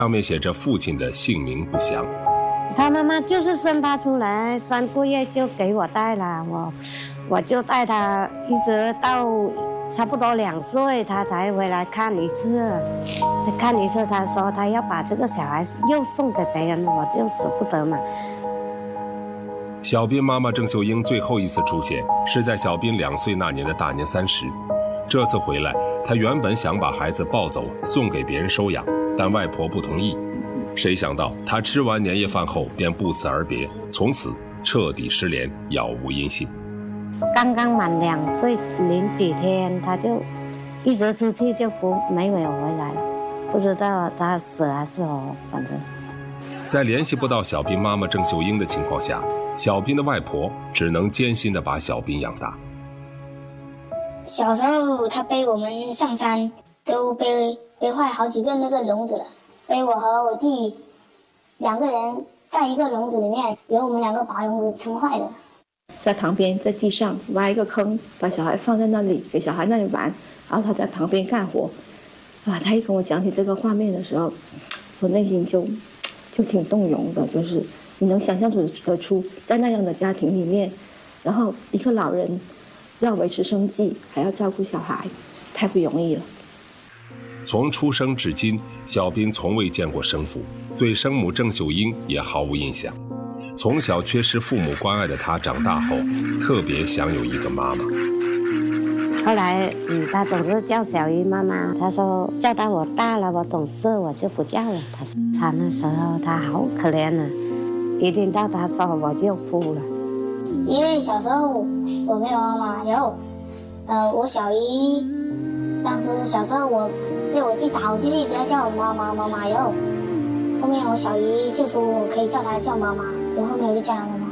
上面写着父亲的姓名不详。 他妈妈就是生他出来3个月就给我带了，我就带他一直到差不多2岁，他才回来看一次。他看一次，他说他要把这个小孩又送给别人，我就舍不得嘛。 小斌妈妈郑秀英最后一次出现是在小斌2岁那年的大年30。这次回来，她原本想把孩子抱走送给别人收养，但外婆不同意。谁想到她吃完年夜饭后便不辞而别，从此彻底失联，杳无音信。 刚刚满2岁零几天，他就一直出去就没有回来了，不知道他死还是活，反正。 在联系不到小斌妈妈郑秀英的情况下，小斌的外婆只能艰辛地把小斌养大。 小时候他背我们上山，都背坏好几个那个笼子了，背我和我弟2个人在一个笼子里面，有我们2个把笼子撑坏了。 在旁边在地上挖一个坑，把小孩放在那里，给小孩那里玩，然后他在旁边干活。他一跟我讲起这个画面的时候，我内心就挺动容的，就是你能想象得出在那样的家庭里面，然后一个老人要维持生计，还要照顾小孩，太不容易了。 从出生至今，小斌从未见过生父，对生母郑秀英也毫无印象。从小缺失父母关爱的他，长大后特别想有一个妈妈。 后来，他总是叫小姨妈妈。他说叫到我大了，我懂事，我就不叫了。他那时候他好可怜啊，一听到他说我就哭了。 因为小时候我没有妈妈，然后我小姨当时小时候我被我弟打，我就一直在叫我妈妈妈妈，然后后面我小姨就说我可以叫她叫妈妈，然后后面我就叫她妈妈。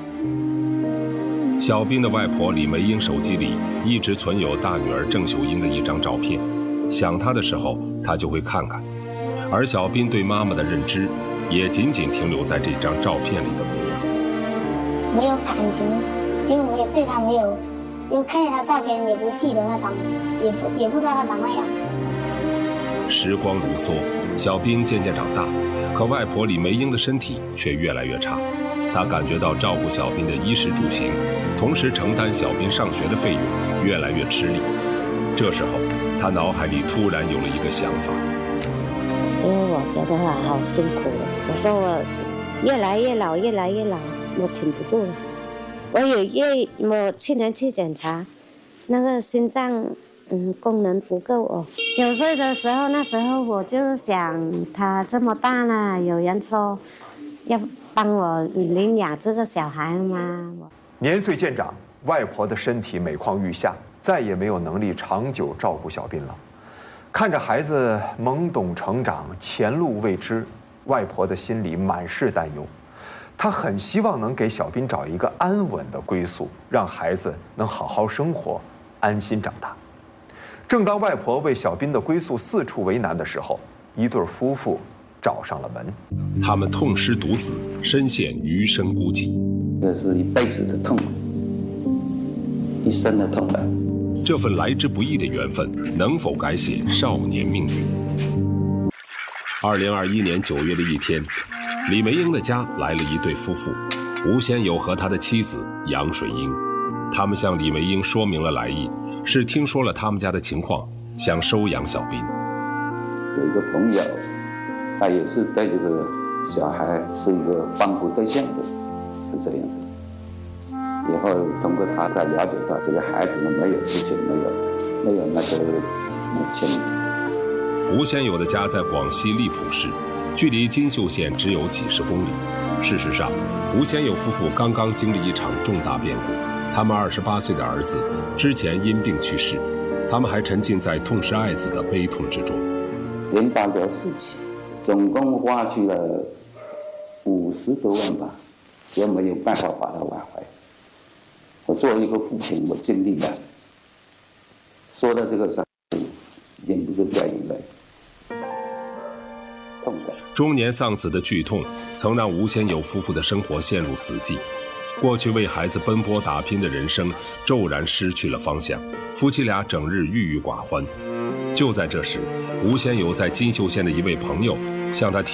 小斌的外婆李梅英手机里一直存有大女儿郑秀英的一张照片，想她的时候她就会看看，而小斌对妈妈的认知也仅仅停留在这张照片里的模样， 没有感情，就没有对她没有，就看见她照片也不记得她长，也不知道她长那样。 时光如梭，小斌渐渐长大，可外婆李梅英的身体却越来越差。她感觉到照顾小斌的衣食住行，同时承担小斌上学的费用越来越吃力。这时候，她脑海里突然有了一个想法， 因为我觉得好辛苦了。我说我越来越老，越来越老，我挺不住了。我去年去检查，那个心脏功能不够哦。9岁的时候，那时候我就想，他这么大了，有人说要帮我领养这个小孩吗？ 年岁渐长，外婆的身体每况愈下，再也没有能力长久照顾小斌了。看着孩子懵懂成长，前路未知，外婆的心里满是担忧。她很希望能给小斌找一个安稳的归宿，让孩子能好好生活，安心长大。正当外婆为小斌的归宿四处为难的时候，一对夫妇找上了门。 他们痛失独子，深陷余生孤寂。 这是一辈子的痛，一生的痛了。 这份来之不易的缘分，能否改写少年命运？2021年9月的一天，李梅英的家来了一对夫妇，吴先友和他的妻子杨水英。他们向李梅英说明了来意，是听说了他们家的情况，想收养小斌。 有一个朋友，他也是对这个小孩是一个帮扶对象的，是这样子。以后通过他才了解到，这个孩子呢没有父亲，没有那个母亲。 吴先友的家在广西荔浦市，距离金秀县只有几十公里。事实上，吴先友夫妇刚刚经历一场重大变故，他们28岁的儿子之前因病去世，他们还沉浸在痛失爱子的悲痛之中。 连办了4起，总共花去了50多万吧，也没有办法把他挽回。我作为一个父亲，我尽力了。说到这个事，忍不住掉眼泪，痛的。 中年丧子的剧痛，曾让吴先友夫妇的生活陷入死寂。过去为孩子奔波打拼的人生，骤然失去了方向，夫妻俩整日郁郁寡欢。就在这时，吴先友在金秀县的一位朋友向他